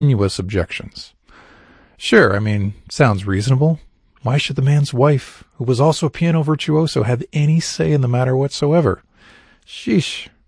Strenuous objections. Sure, sounds reasonable. Why should the man's wife, who was also a piano virtuoso, have any say in the matter whatsoever? Sheesh.